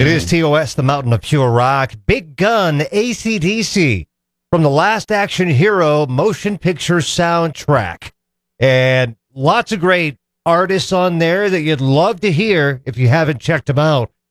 It is TOS, the Mountain of Pure Rock. Big Gun, AC/DC, from the Last Action Hero motion picture soundtrack. And lots of great artists on there that you'd love to hear if you haven't checked them out.